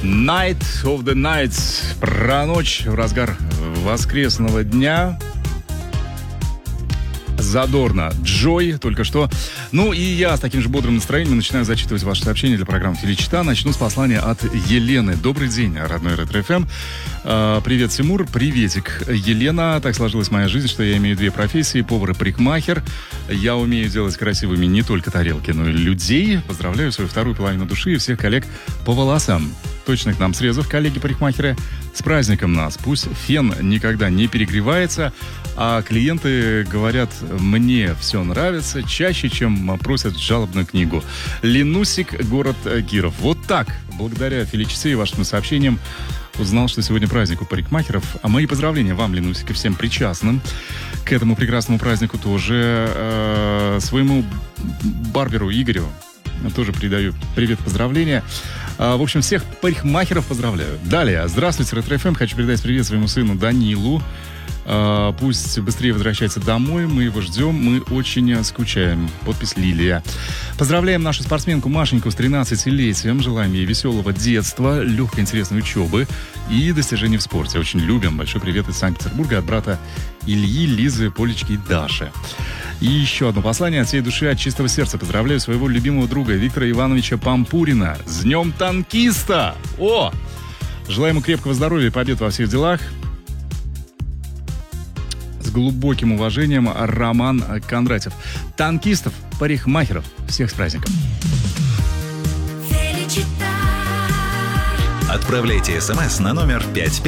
Night of the Nights. Про ночь в разгар воскресного дня. Задорно. Джой только что. Ну и я с таким же бодрым настроением начинаю зачитывать ваши сообщения для программы «Феличита». Начну с послания от Елены. Добрый день, родной Ретро-ФМ. Привет, Тимур. Приветик, Елена. Так сложилась моя жизнь, что я имею две профессии. Повар и парикмахер. Я умею делать красивыми не только тарелки, но и людей. Поздравляю свою вторую половину души и всех коллег по волосам. Точных нам срезов, коллеги-парикмахеры. С праздником нас. Пусть фен никогда не перегревается, а клиенты говорят, мне все нравится, чаще, чем просят жалобную книгу. Ленусик, город Киров. Вот так, благодаря Феличите и вашим сообщениям, узнал, что сегодня праздник у парикмахеров. А мои поздравления вам, Ленусик, и всем причастным к этому прекрасному празднику тоже. Своему барберу Игорю тоже передаю привет, поздравления. В общем, всех парикмахеров поздравляю. Далее. Здравствуйте, Ретро-ФМ. Хочу передать привет своему сыну Данилу. Пусть быстрее возвращается домой. Мы его ждем. Мы очень скучаем. Подпись Лилия. Поздравляем нашу спортсменку Машеньку с 13-летием. Желаем ей веселого детства, легкой интересной учебы и достижений в спорте. Очень любим. Большой привет из Санкт-Петербурга от брата Ильи, Лизы, Полечки и Даши. И еще одно послание от всей души, от чистого сердца. Поздравляю своего любимого друга Виктора Ивановича Пампурина с Днем танкиста! О! Желаем ему крепкого здоровья и побед во всех делах. С глубоким уважением, Роман Кондратьев. Танкистов, парикмахеров, всех с праздником. Отправляйте смс на номер 55.